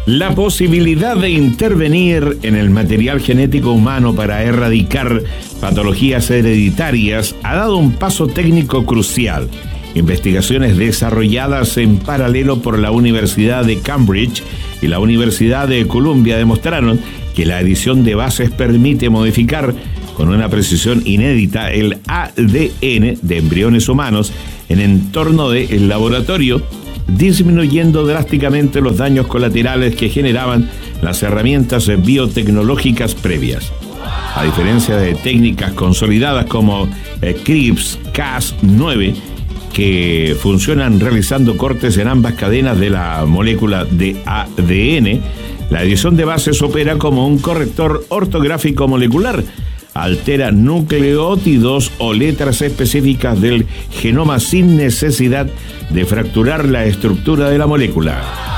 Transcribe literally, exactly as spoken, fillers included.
La posibilidad de intervenir en el material genético humano para erradicar patologías hereditarias ha dado un paso técnico crucial. Investigaciones desarrolladas en paralelo por la Universidad de Cambridge y la Universidad de Columbia demostraron que la edición de bases permite modificar con una precisión inédita el A D N de embriones humanos en entorno del laboratorio, disminuyendo drásticamente los daños colaterales que generaban las herramientas biotecnológicas previas. A diferencia de técnicas consolidadas como eh, CRISPR Cas nueve, que funcionan realizando cortes en ambas cadenas de la molécula de A D N, la edición de bases opera como un corrector ortográfico molecular. Altera nucleótidos o letras específicas del genoma sin necesidad de fracturar la estructura de la molécula.